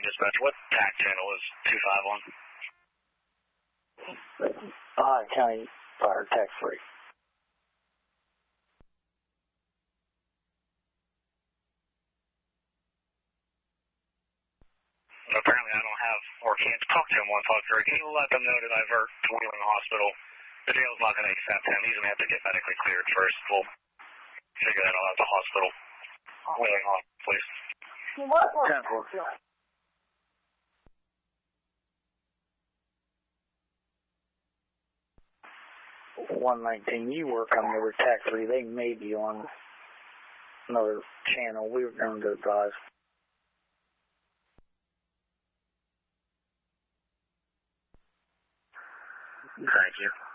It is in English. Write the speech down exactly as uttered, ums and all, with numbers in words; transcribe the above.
dispatch. What tack channel is two five on? Ohio County Fire Tax Free. Apparently I don't have, or can't talk to him one talk through. Can you let them know to divert to Wheeling Hospital? The jail's not going to accept him. He's going to have to get medically cleared first. We'll figure that out at the hospital. Wheeling Hospital, please. ten four. one nineteen, you work on the tax free. They may be on another channel. We were going to advise. Thank you.